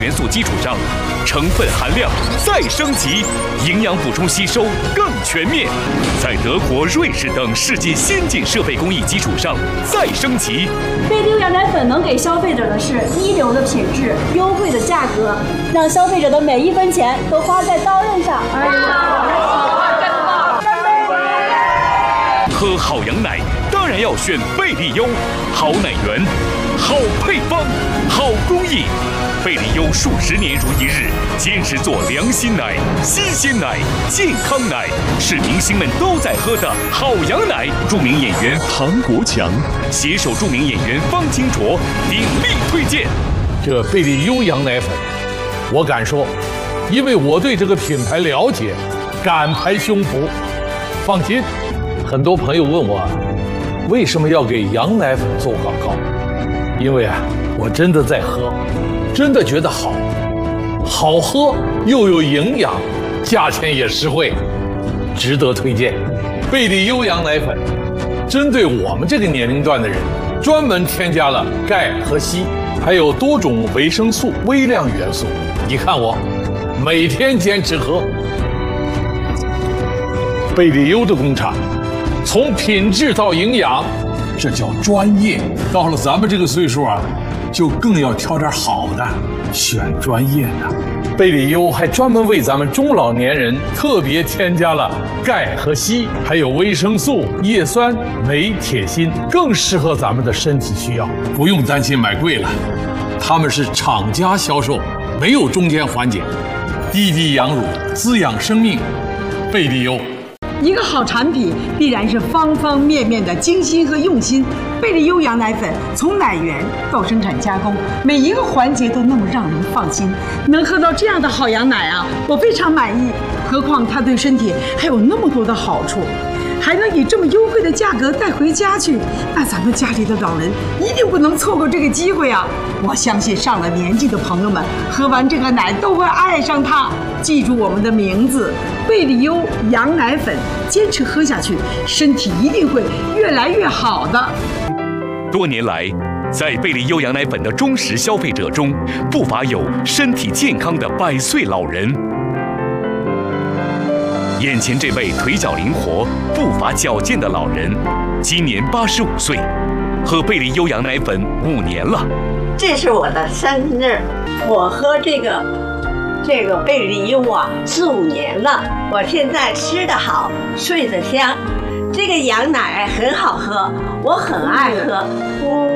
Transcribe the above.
元素基础上，成分含量再升级，营养补充吸收更全面。在德国、瑞士等世界先进设备工艺基础上再升级。 贝利优羊奶粉能给消费者的是一流的品质、优惠的价格，让消费者的每一分钱都花在刀刃上。 喝好羊奶当然要选贝利优，好奶源，好配方，好工艺。贝利优数10年如一日，坚持做良心奶、新鲜奶、健康奶，是明星们都在喝的好羊奶。著名演员庞国强携手著名演员方清卓鼎力推荐。 这贝利优羊奶粉，我敢说，因为我对这个品牌了解，敢拍胸脯。放心，很多朋友问我，为什么要给羊奶粉做广告？因为我真的在喝。真的觉得好喝又有营养，价钱也实惠，值得推荐。贝利优羊奶粉针对我们这个年龄段的人，专门添加了钙和硒，还有多种维生素、微量元素。你看我每天坚持喝。贝利优的工厂，从品质到营养，这叫专业。到了咱们这个岁数就更要挑点好的，选专业的。贝利优还专门为咱们中老年人特别添加了钙和硒，还有维生素、叶酸、镁、铁、锌，更适合咱们的身体需要，不用担心买贵了。他们是厂家销售，没有中间环节，滴滴养乳，滋养生命。贝利优。 一个好产品必然是方方面面的精心和用心。贝利优羊奶粉从奶源到生产加工，每一个环节都那么让人放心。能喝到这样的好羊奶我非常满意。何况它对身体还有那么多的好处，还能以这么优惠的价格带回家去，那咱们家里的老人一定不能错过这个机会我相信上了年纪的朋友们喝完这个奶都会爱上它。记住我们的名字，贝利优羊奶粉，坚持喝下去，身体一定会越来越好的。 多年来，在贝利优羊奶粉的忠实消费者中，不乏有身体健康的100岁老人。眼前这位腿脚灵活、步伐矫健的老人，今年85岁，喝贝利优羊奶粉5年了。 这是我的生日，我喝这个贝利优4、5年了。我现在吃得好，睡得香，这个羊奶很好喝，我很爱喝。